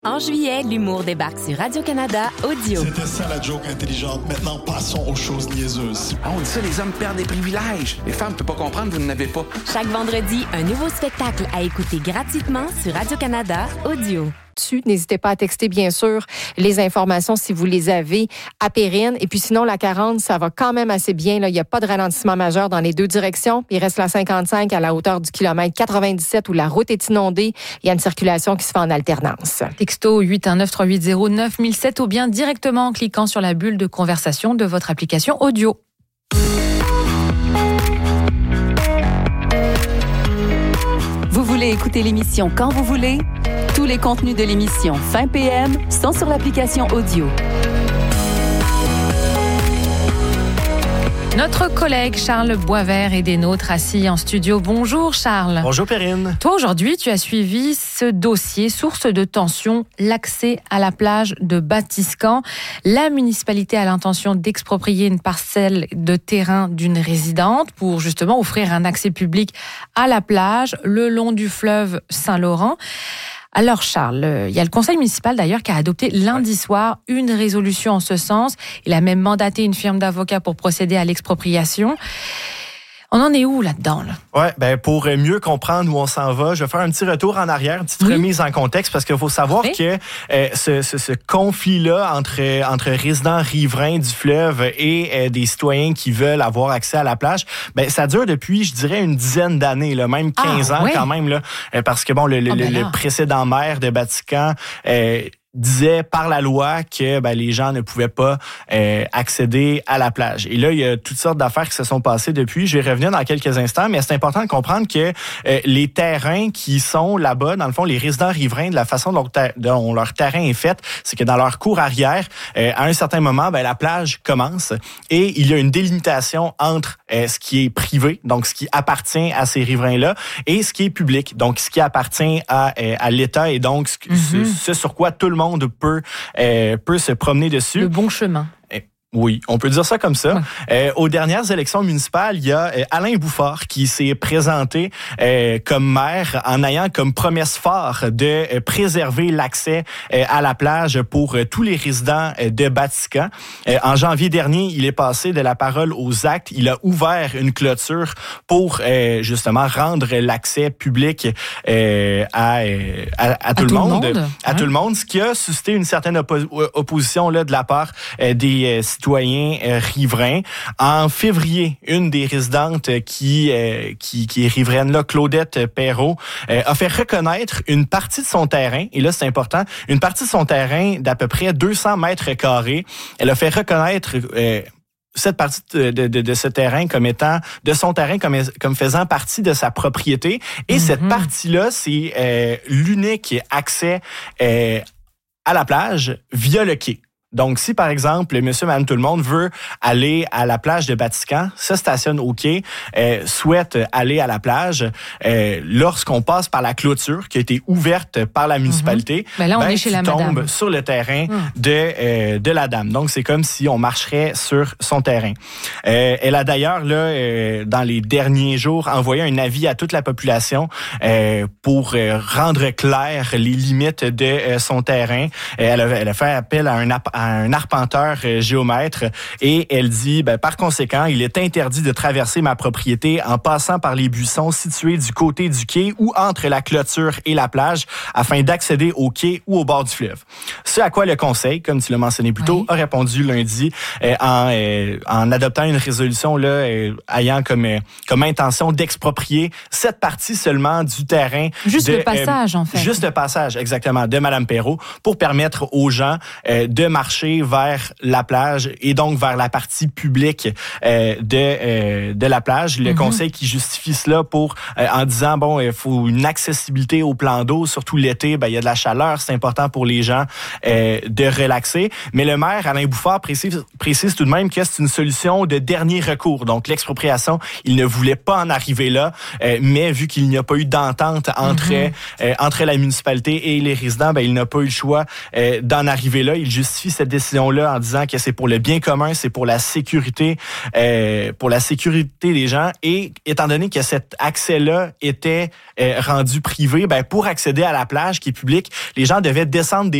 En juillet, l'humour débarque sur Radio-Canada Audio. C'était ça la joke intelligente. Maintenant, passons aux choses niaiseuses. Ah, on dit ça, les hommes perdent des privilèges. Les femmes ne peuvent pas comprendre, vous n'en avez pas. Chaque vendredi, un nouveau spectacle à écouter gratuitement sur Radio-Canada Audio. N'hésitez pas à texter, bien sûr, les informations si vous les avez à Perrine. Et puis sinon, la 40, ça va quand même assez bien. Là. Il n'y a pas de ralentissement majeur dans les deux directions. Il reste la 55 à la hauteur du kilomètre 97 où la route est inondée. Il y a une circulation qui se fait en alternance. Texto 819-380-9007 ou bien directement en cliquant sur la bulle de conversation de votre application audio. Vous voulez écouter l'émission quand vous voulez? Tous les contenus de l'émission Fin PM sont sur l'application audio. Notre collègue Charles Boisvert est des nôtres assis en studio. Bonjour Charles. Bonjour Perrine. Toi aujourd'hui, tu as suivi ce dossier, source de tension, l'accès à la plage de Batiscan. La municipalité a l'intention d'exproprier une parcelle de terrain d'une résidente pour justement offrir un accès public à la plage le long du fleuve Saint-Laurent. Alors Charles, il y a le conseil municipal d'ailleurs qui a adopté lundi soir une résolution en ce sens. Il a même mandaté une firme d'avocats pour procéder à l'expropriation. On en est où là-dedans, là? Ouais, ben pour mieux comprendre où on s'en va, je vais faire un petit retour en arrière, une petite remise en contexte, parce qu'il faut savoir que ce conflit-là entre résidents riverains du fleuve et des citoyens qui veulent avoir accès à la plage, ben ça dure depuis, je dirais, une dizaine d'années, là, même 15 ans quand même, là, parce que bon, le précédent maire de Batiscan disait par la loi que les gens ne pouvaient pas accéder à la plage. Et là, il y a toutes sortes d'affaires qui se sont passées depuis. Je vais revenir dans quelques instants, mais c'est important de comprendre que les terrains qui sont là-bas, dans le fond, les résidents riverains, de la façon dont leur terrain est fait, c'est que dans leur cour arrière, à un certain moment, la plage commence et il y a une délimitation entre ce qui est privé, donc ce qui appartient à ces riverains-là, et ce qui est public, donc ce qui appartient à l'État et donc ce sur quoi tout le monde peut se promener dessus. Le bon chemin. Oui, on peut dire ça comme ça. Ouais. Aux dernières élections municipales, il y a Alain Bouffard qui s'est présenté comme maire en ayant comme promesse phare de préserver l'accès à la plage pour tous les résidents de Batiscan. En janvier dernier, il est passé de la parole aux actes. Il a ouvert une clôture pour justement rendre l'accès public à tout le monde. À tout le monde, ce qui a suscité une certaine opposition là de la part des citoyens riverains. En février, une des résidentes qui est riveraine là, Claudette Perrault, a fait reconnaître une partie de son terrain, et là c'est important, une partie de son terrain d'à peu près 200 mètres carrés. Elle a fait reconnaître cette partie de ce terrain comme étant de son terrain comme faisant partie de sa propriété, et cette partie-là, c'est l'unique accès à la plage via le quai. Donc, si, par exemple, monsieur, madame, tout le monde veut aller à la plage de Batiscan, se stationne au quai, souhaite aller à la plage, lorsqu'on passe par la clôture qui a été ouverte par la municipalité, là, on est chez la madame. Tombe sur le terrain de la dame. Donc, c'est comme si on marcherait sur son terrain. Elle a d'ailleurs, là, dans les derniers jours, envoyé un avis à toute la population pour rendre clair les limites de son terrain. Elle a fait appel à un arpenteur géomètre, et elle dit, par conséquent, il est interdit de traverser ma propriété en passant par les buissons situés du côté du quai ou entre la clôture et la plage afin d'accéder au quai ou au bord du fleuve. Ce à quoi le conseil, comme tu l'as mentionné plus tôt, a répondu lundi en adoptant une résolution là, ayant comme intention d'exproprier cette partie seulement du terrain. Juste le passage, en fait. Juste le passage, exactement, de Mme Perrault, pour permettre aux gens de marcher vers la plage et donc vers la partie publique de la plage. Le conseil qui justifie cela en disant, il faut une accessibilité au plan d'eau, surtout l'été, il y a de la chaleur, c'est important pour les gens de relaxer. Mais le maire, Alain Bouffard, précise tout de même que c'est une solution de dernier recours. Donc, l'expropriation, il ne voulait pas en arriver là, mais vu qu'il n'y a pas eu d'entente entre la municipalité et les résidents, il n'a pas eu le choix d'en arriver là. Il justifie cette décision-là en disant que c'est pour le bien commun, c'est pour la sécurité des gens. Et étant donné que cet accès-là était rendu privé, pour accéder à la plage qui est publique, les gens devaient descendre